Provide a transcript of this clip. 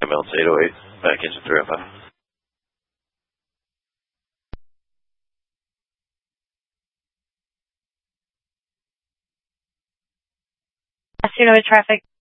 Mills 808, back engine 305. Yes, you know, traffic